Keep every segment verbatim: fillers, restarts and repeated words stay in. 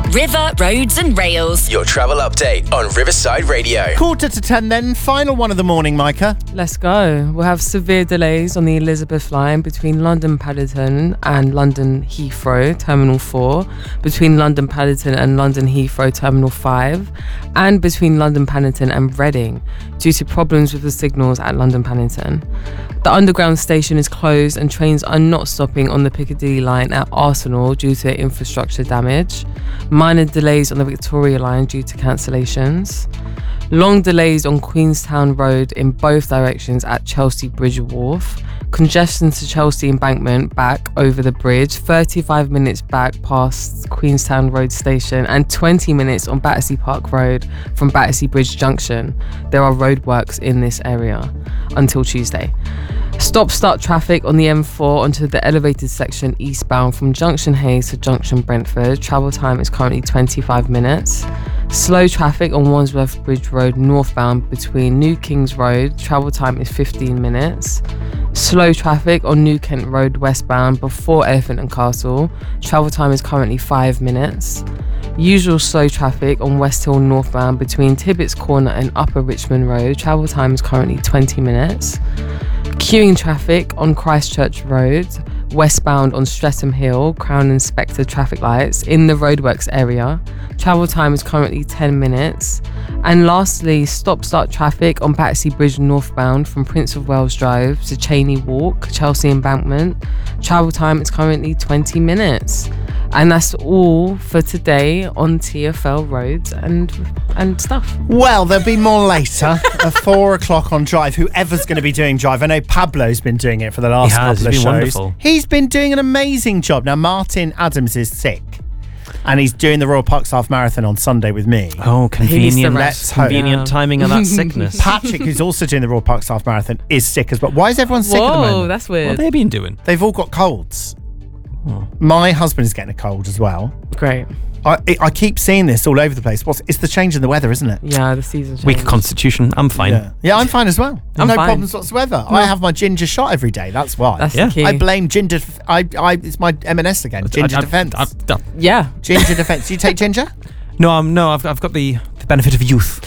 River, Roads and Rails. Your travel update on Riverside Radio. Quarter to ten then, final one of the morning, Micah. Let's go. We'll have severe delays on the Elizabeth line between London Paddington and London Heathrow, Terminal four, between London Paddington and London Heathrow, Terminal five, and between London Paddington and Reading, due to problems with the signals at London Paddington. The underground station is closed and trains are not stopping on the Piccadilly line at Arsenal due to infrastructure damage. Minor delays on the Victoria line due to cancellations. Long delays on Queenstown Road in both directions at Chelsea Bridge Wharf. Congestion to Chelsea Embankment back over the bridge, thirty-five minutes back past Queenstown Road Station and twenty minutes on Battersea Park Road from Battersea Bridge Junction. There are roadworks in this area until Tuesday. Stop-start traffic on the M four onto the elevated section eastbound from Junction Hayes to Junction Brentford. Travel time is currently twenty-five minutes. Slow traffic on Wandsworth Bridge Road northbound between New Kings Road. Travel time is fifteen minutes. Slow traffic on New Kent Road westbound before Elephant and Castle. Travel time is currently five minutes. Usual slow traffic on West Hill northbound between Tibbets Corner and Upper Richmond Road. Travel time is currently twenty minutes. Queuing traffic on Christchurch Road, westbound on Streatham Hill, Crown and Spectre traffic lights in the roadworks area. Travel time is currently ten minutes. And lastly, stop-start traffic on Battersea Bridge northbound from Prince of Wales Drive to Cheney Walk, Chelsea Embankment. Travel time is currently twenty minutes. And that's all for today on T F L roads and and stuff. Well, there'll be more later at four o'clock on Drive. Whoever's going to be doing Drive, I know Pablo's been doing it for the last he has, couple of he's shows. been wonderful. He's been doing an amazing job. Now, Martin Adams is sick, and he's doing the Royal Parks Half Marathon on Sunday with me. Oh, convenient, Let's hope. convenient Yeah. timing of that sickness. Patrick, who's also doing the Royal Parks Half Marathon, is sick as well. Why is everyone sick at the Whoa, moment? that's What weird. have they been doing? They've all got colds. Oh. My husband is getting a cold as well. Great. I I keep seeing this all over the place. What's it's the change in the weather, isn't it? Yeah, the season change. Weak constitution. I'm fine. Yeah, yeah, I'm fine as well. I'm no fine. problems whatsoever. I have my ginger shot every day. That's why. That's Yeah. the key. I blame ginger. I, I, it's my M and S again. Ginger I- I- defence. I- I- yeah. Ginger defence. Do you take ginger? no, um, no. I've, I've got the, the benefit of youth.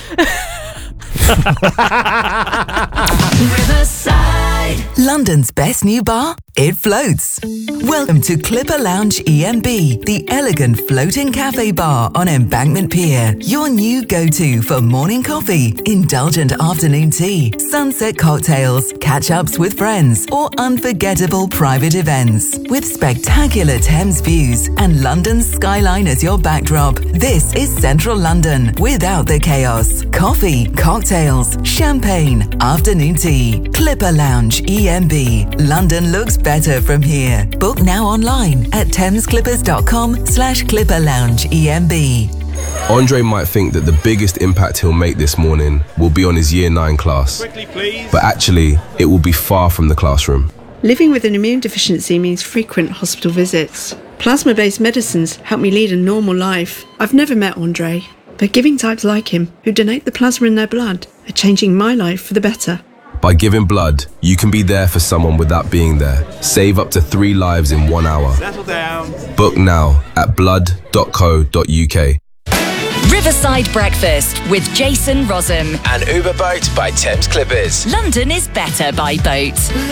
Riverside. London's best new bar? It floats. Welcome to Clipper Lounge E M B, the elegant floating cafe bar on Embankment Pier. Your new go-to for morning coffee, indulgent afternoon tea, sunset cocktails, catch-ups with friends, or unforgettable private events. With spectacular Thames views and London's skyline as your backdrop, this is Central London without the chaos. Coffee, cocktails, champagne, afternoon tea. Clipper Lounge E M B. London looks better from here. Book now online at thamesclippers.com slash clipper lounge EMB. Andre might think that the biggest impact he'll make this morning will be on his year nine class. Quickly, please. But actually, it will be far from the classroom. Living with an immune deficiency means frequent hospital visits. Plasma-based medicines help me lead a normal life. I've never met Andre, but giving types like him, who donate the plasma in their blood, are changing my life for the better. By giving blood, you can be there for someone without being there. Save up to three lives in one hour. Settle down. Book now at blood dot co dot uk. Riverside Breakfast with Jason Rossum. And Uber Boat by Thames Clippers. London is better by boat.